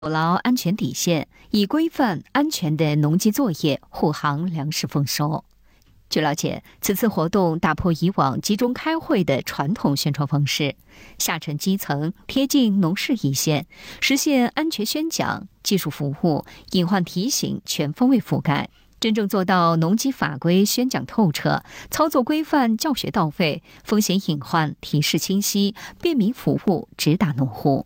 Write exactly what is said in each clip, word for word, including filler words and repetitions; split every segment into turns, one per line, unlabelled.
守牢安全底线，以规范安全的农机作业护航粮食丰收。据了解，此次活动打破以往集中开会的传统宣传方式，下沉基层，贴近农事一线，实现安全宣讲、技术服务、隐患提醒全方位覆盖，真正做到农机法规宣讲透彻，操作规范教学到位，风险隐患提示清晰，便民服务直达农户。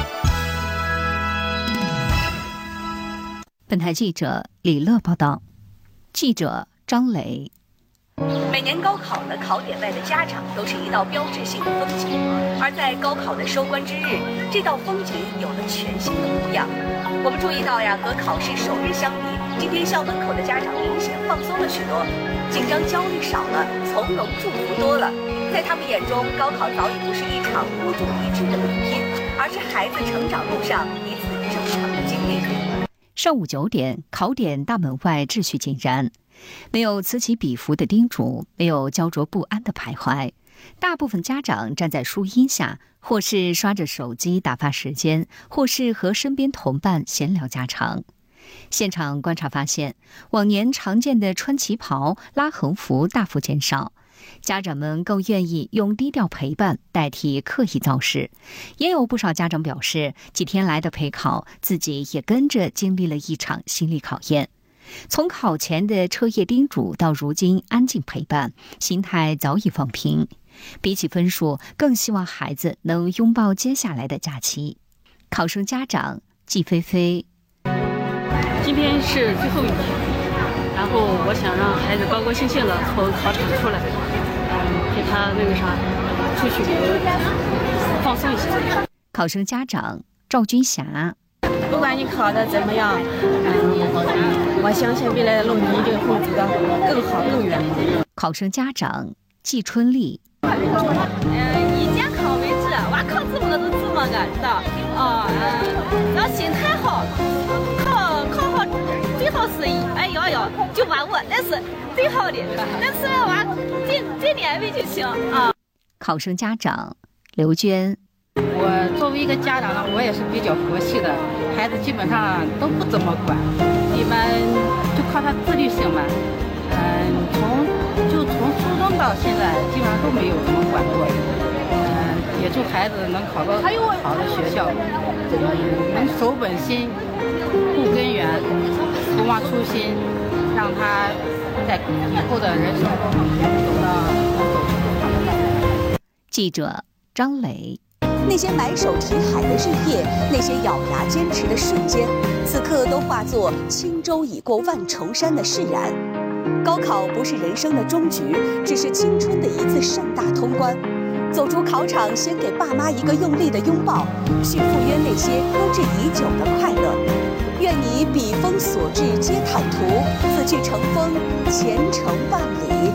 本台记者李乐报道。记者张磊。
每年高考的考点外的家长都是一道标志性的风景，而在高考的收官之日，这道风景有了全新的模样。我们注意到呀，和考试首日相比，今天校门口的家长明显放松了许多，紧张焦虑少了，从容祝福多了。在他们眼中，高考早已不是一场孤注一掷的比拼，而是孩子成长路上一次正常的经历。
上午九点，考点大门外秩序井然，没有此起彼伏的叮嘱，没有焦灼不安的徘徊。大部分家长站在树荫下，或是刷着手机打发时间，或是和身边同伴闲聊家常。现场观察发现，往年常见的穿旗袍、拉横幅大幅减少，家长们更愿意用低调陪伴代替刻意造势。也有不少家长表示，几天来的陪考，自己也跟着经历了一场心理考验。从考前的彻夜叮嘱到如今安静陪伴，心态早已放平。比起分数，更希望孩子能拥抱接下来的假期。考生家长季菲菲：
今天是最后一天，然后我想让孩子高高兴兴的从考场出来，嗯，给他那个啥，出去旅游，放松一下。
考生家长赵军霞：
不管你考的怎么样，嗯，我相信未来的路你一定会走得更好更远。
考生家长季春丽：
嗯，以监考为主，娃考怎么个都怎么个，知道？哦，嗯，要心态好，考考好最好是哎要要就把握，那是最好的，但是娃尽尽力安慰就行啊。
考生家长刘娟：
我作为一个家长呢，我也是比较佛系的，孩子基本上都不怎么管，一般就靠他自律性吧。嗯，从就从初中到现在，基本上都没有怎么管过。嗯，也祝孩子能考个好的学校，嗯，能守本心、护根源、不忘初心，让他在以后的人生中走到能走出更好的路。
记者张磊：
那些埋首题海的日夜，那些咬牙坚持的瞬间，此刻都化作轻舟已过万重山的释然。高考不是人生的终局，只是青春的一次盛大通关。走出考场，先给爸妈一个用力的拥抱，去赴约那些搁置已久的快乐。愿你笔锋所至皆坦途，此去乘风前程万里。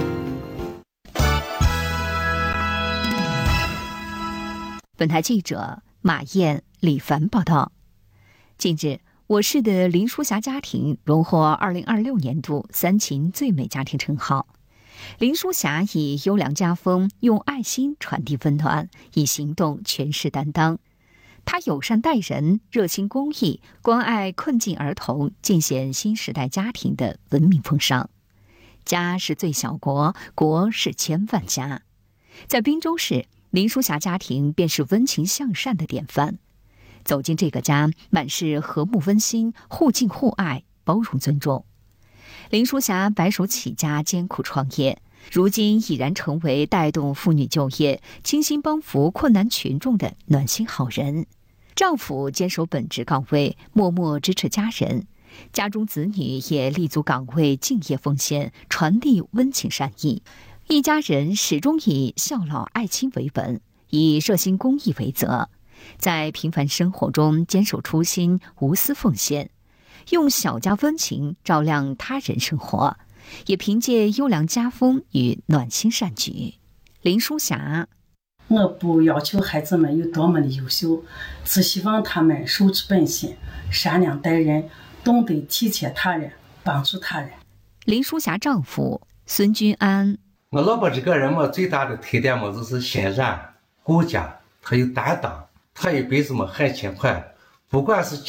本台记者马燕、李凡报道。近日，我市的林淑霞家庭荣获二零二六年度三秦最美家庭称号。林淑霞以优良家风，用爱心传递温暖，以行动诠释担当。她友善待人，热心公益，关爱困境儿童，尽显新时代家庭的文明风尚。家是最小国，国是千万家。在滨州市，林淑霞家庭便是温情向善的典范。走进这个家，满是和睦温馨，互敬互爱，包容尊重。林淑霞白手起家，艰苦创业，如今已然成为带动妇女就业、倾心帮扶困难群众的暖心好人。丈夫坚守本职岗位，默默支持家人，家中子女也立足岗位，敬业奉献，传递温情善意。一家人始终以孝老爱亲为本，以热心公益为责，在平凡生活中坚守初心，无私奉献，用小家温情照亮他人生活，也凭借优良家风与暖心善举。林淑霞：
我不要求孩子们有多么的优秀，只希望他们守之本心，善良待人，懂得体贴他人，帮助他人。
林淑霞丈夫孙君安：
我老婆这个人嘛，最大的特点嘛，就是心软顾家，她有担当，她一辈子嘛很勤快，不管是